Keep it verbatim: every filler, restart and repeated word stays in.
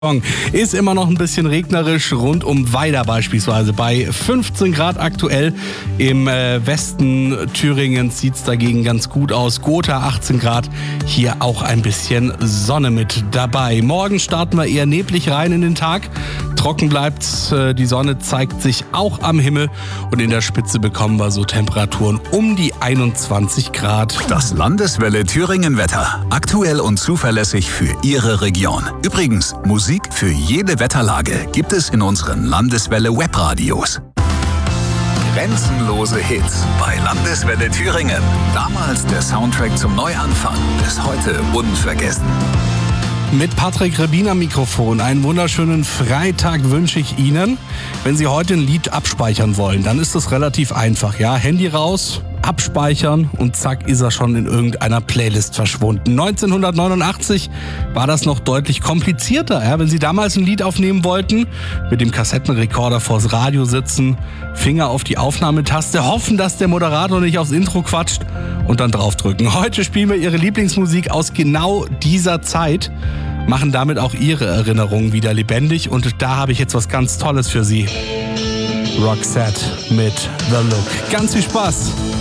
Ist immer noch ein bisschen regnerisch, rund um Weida beispielsweise. Bei fünfzehn Grad aktuell. Im äh, Westen Thüringens sieht es dagegen ganz gut aus. Gotha achtzehn Grad, hier auch ein bisschen Sonne mit dabei. Morgen starten wir eher neblig rein in den Tag. Trocken bleibt, äh, die Sonne zeigt sich auch am Himmel und in der Spitze bekommen wir so Temperaturen um die einundzwanzig Grad. Das Landeswelle Thüringen Wetter. Aktuell und zuverlässig für Ihre Region. Übrigens, Musik für jede Wetterlage gibt es in unseren Landeswelle Webradios. Grenzenlose Hits bei Landeswelle Thüringen. Damals der Soundtrack zum Neuanfang, bis heute unvergessen. Mit Patrick Rebin am Mikrofon. Einen wunderschönen Freitag wünsche ich Ihnen. Wenn Sie heute ein Lied abspeichern wollen, dann ist das relativ einfach. Ja, Handy raus, abspeichern und zack ist er schon in irgendeiner Playlist verschwunden. neunzehnhundertneunundachtzig war das noch deutlich komplizierter. Ja? Wenn Sie damals ein Lied aufnehmen wollten, mit dem Kassettenrekorder vors Radio sitzen, Finger auf die Aufnahmetaste, hoffen, dass der Moderator nicht aufs Intro quatscht und dann draufdrücken. Heute spielen wir Ihre Lieblingsmusik aus genau dieser Zeit, machen damit auch Ihre Erinnerungen wieder lebendig und da habe ich jetzt was ganz Tolles für Sie. Roxette mit The Look. Ganz viel Spaß!